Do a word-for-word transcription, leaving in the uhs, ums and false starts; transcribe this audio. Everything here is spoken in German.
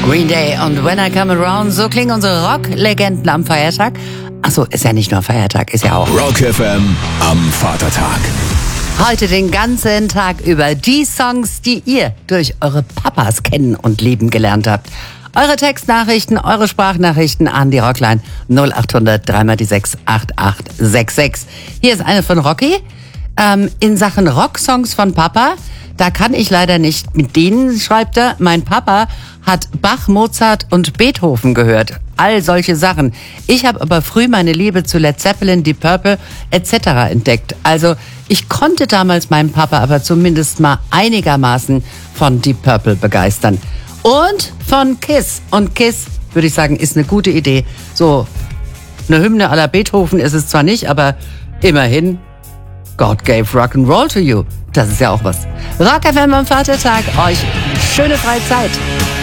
Green Day und When I Come Around, so klingen unsere Rock-Legenden am Feiertag. Achso, ist ja nicht nur Feiertag, ist ja auch Rock F M am Vatertag. heute den ganzen Tag über die Songs, die ihr durch eure Papas kennen und lieben gelernt habt. Eure Textnachrichten, eure Sprachnachrichten an die Rockline null acht hundert drei mal die sechs acht acht sechs sechs. Hier ist eine von Rocky. Ähm, in Sachen Rocksongs von Papa, da kann ich leider nicht mit denen, schreibt er. Mein Papa hat Bach, Mozart und Beethoven gehört. All solche Sachen. Ich habe aber früh meine Liebe zu Led Zeppelin, Deep Purple et cetera entdeckt. Also ich konnte damals meinen Papa aber zumindest mal einigermaßen von Deep Purple begeistern. Und von Kiss. Und Kiss, würde ich sagen, ist eine gute Idee. So eine Hymne à la Beethoven ist es zwar nicht, aber immerhin, God gave Rock'n'Roll to you. Das ist ja auch was. Rock F M am Vatertag. Euch schöne Freizeit.